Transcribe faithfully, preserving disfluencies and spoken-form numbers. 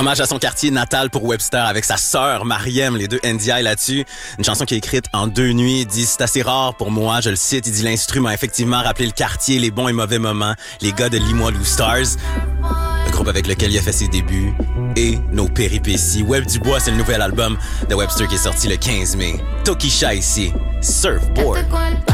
Hommage à son quartier natal pour Webster avec sa sœur Mariem, les deux N D I là-dessus. Une chanson qui est écrite en deux nuits. Il dit, c'est assez rare pour moi, je le cite. Il dit, l'instru m'a effectivement rappelé le quartier, les bons et mauvais moments, les gars de Limoilou Stars, le groupe avec lequel il a fait ses débuts, et nos péripéties. Web Dubois, c'est le nouvel album de Webster qui est sorti le quinze mai. Tokisha ici, Surfboard.